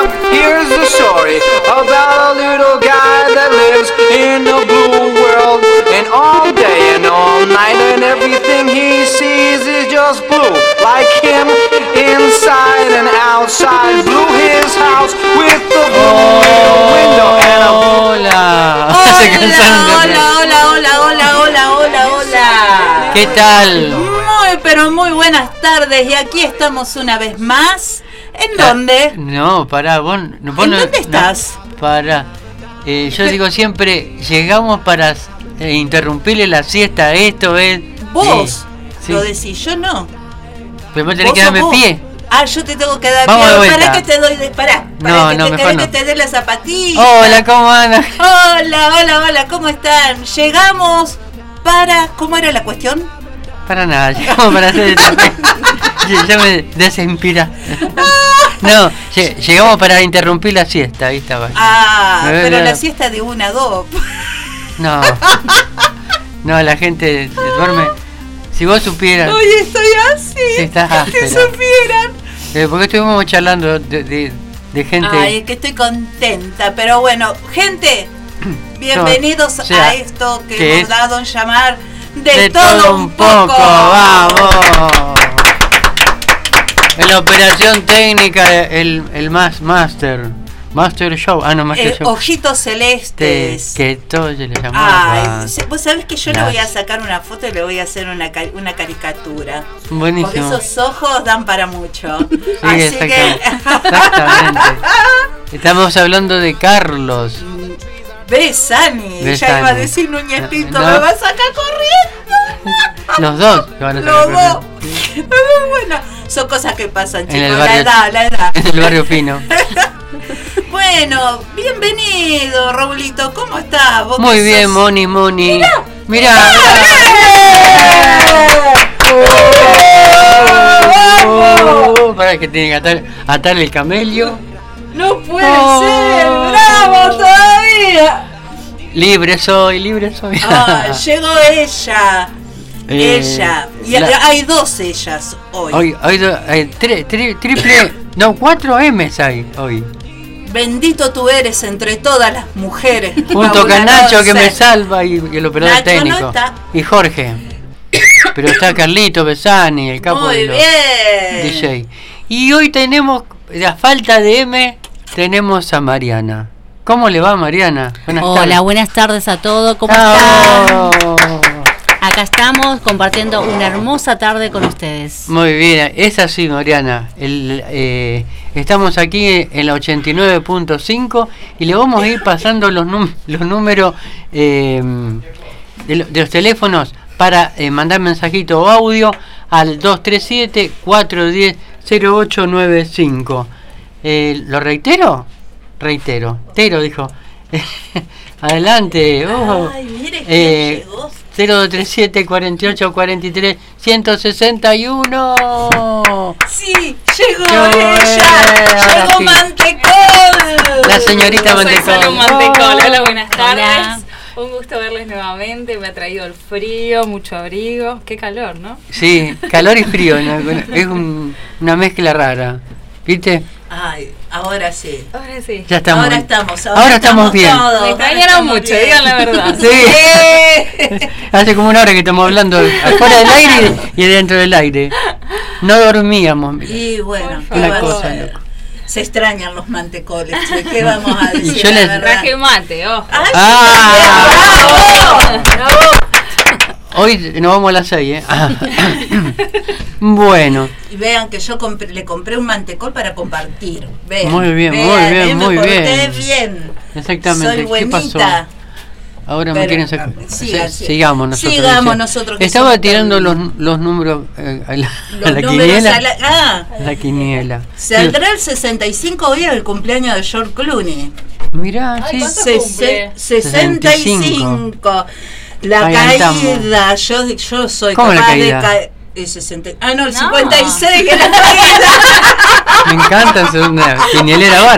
up, here's the story about a little guy that lives in a blue world. And all day and all night and everything he sees is just blue. Like him, inside and outside. Blue his house with the blue window and a blue... Hola. Hola. ¿Qué tal? Pero muy buenas tardes y aquí estamos una vez más. ¿En dónde? No, pará, vos ¿En dónde estás? Pará. Yo digo siempre, llegamos para interrumpirle la siesta a esto, Vos sí. Lo decís, yo no. Pero vos tenés que darme pie. Yo te tengo que dar Vamos pie. de vuelta. Para que te doy que te dé la zapatilla. Hola, ¿cómo andas? Hola, ¿cómo están? Llegamos para... ¿Cómo era la cuestión? Para nada, llegamos para hacer ya me desinspira. No, llegamos para interrumpir la siesta, ahí estaba. Pero la siesta de 1 a 2. No, la gente duerme. Si vos supieras. Hoy estoy así. Si estás áspera. Si supieran. Porque estuvimos charlando de gente. Ay, que estoy contenta. Pero bueno, gente, bienvenidos a esto que hemos dado en llamar de todo un poco. ¡Vamos! En la operación técnica, el Master Show. Master Show. Ojitos celestes. Que todo se le llamaba. Vos sabés que yo le voy a sacar una foto y le voy a hacer una caricatura. Buenísimo. Porque esos ojos dan para mucho. Sí, Así que... exactamente. Estamos hablando de Carlos Besani. Ya iba a decir Núñez Pinto, me va a sacar corriendo. Los dos que van a sacar corriendo. Bueno, son cosas que pasan, chicos. La edad. En el barrio fino. Bueno, bienvenido, Raulito. ¿Cómo estás? ¿Vos muy bien, sos? Moni. Mirá. Para que tiene que atar el camello. No puede ser, bravo todavía. Libre soy. Llegó ella. Y hay 2 ellas hoy. Hay triple, 4 M's hay hoy. Bendito tú eres entre todas las mujeres. Junto con Nacho que me salva y el operador Nacho técnico. No está. Y Jorge. Pero está Carlito Besani, el capo de los DJ. Y hoy tenemos, a falta de M, tenemos a Mariana. ¿Cómo le va, Mariana? Buenas tardes a todos. ¿Cómo están? Acá estamos compartiendo una hermosa tarde con ustedes. Muy bien, es así, Mariana. Estamos aquí en la 89.5 y le vamos a ir pasando los números de los teléfonos para mandar mensajito o audio al 237-410-0895. ¿Lo reitero? Reitero. Tero dijo. Adelante. Ay, mire quién llegó. 0237 48 43 161. Sí, llegó ella. Llegó Mantecol. La señorita Mantecol. Soy Salud Mantecol. Hola, buenas tardes. Hola. Un gusto verles nuevamente. Me ha traído el frío, mucho abrigo. Qué calor, ¿no? Sí, calor y frío. Es una mezcla rara. ¿Viste? Ay, ahora sí. Ya estamos. Ahora estamos bien. Todos. Me extrañaron mucho, digan la verdad. Sí. Hace como una hora que estamos hablando afuera del aire y dentro del aire. No dormíamos. Y bueno, una cosa, loco. Se extrañan los mantecoles. ¿Qué vamos a decir? Y yo les traje mate, ojo. ¡Bravo! Hoy nos vamos a las 6, Bueno. Y vean que yo le compré un mantecol para compartir. Vean, muy bien. Bien. Exactamente. Soy buenita. ¿Qué pasó? Ahora me quieren sacar. Sigamos nosotros. Sigamos nosotros. Estaba tirando los números a la quiniela. La quiniela. Saldrá el 65 hoy el cumpleaños de George Clooney. Mirá, sí. 65. La caída, yo soy ¿cómo capaz la caída? El 60. El 56 que la caída. Me encanta ser una quinielera barca.